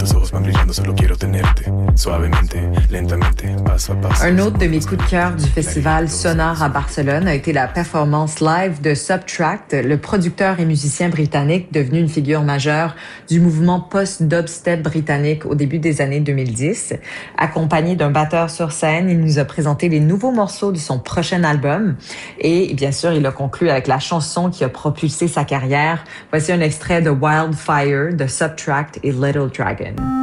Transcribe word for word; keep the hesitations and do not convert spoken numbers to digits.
Un autre de mes coups de cœur du festival Sonar à Barcelone a été la performance live de Subtract, le producteur et musicien britannique devenu une figure majeure du mouvement post-dubstep britannique au début des années deux mille dix. Accompagné d'un batteur sur scène, il nous a présenté les nouveaux morceaux de son prochain album et bien sûr, il a conclu avec la chanson qui a propulsé sa carrière. Voici un extrait de Wildfire de Subtract et Little Dragon.